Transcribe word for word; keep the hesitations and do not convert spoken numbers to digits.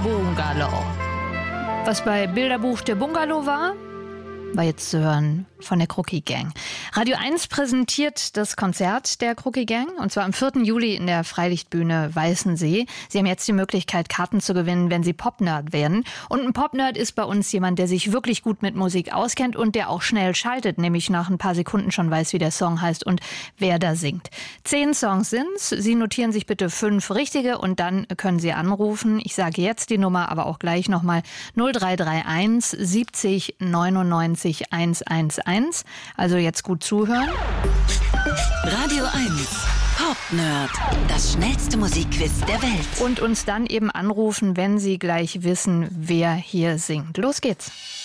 Bungalow. Was bei Bilderbuch der Bungalow war, war jetzt zu hören von der Krucki Gang. Radio eins präsentiert das Konzert der Krucki Gang, und zwar am vierten Juli in der Freilichtbühne Weißensee. Sie haben jetzt die Möglichkeit, Karten zu gewinnen, wenn Sie Popnerd werden. Und ein Popnerd ist bei uns jemand, der sich wirklich gut mit Musik auskennt und der auch schnell schaltet, nämlich nach ein paar Sekunden schon weiß, wie der Song heißt und wer da singt. Zehn Songs sind's. Sie notieren sich bitte fünf richtige und dann können Sie anrufen. Ich sage jetzt die Nummer, aber auch gleich nochmal null drei drei eins siebzig neunundneunzig hundertzehn. Also jetzt gut zuhören. Radio eins Popnerd, das schnellste Musikquiz der Welt. Und uns dann eben anrufen, wenn Sie gleich wissen, wer hier singt. Los geht's.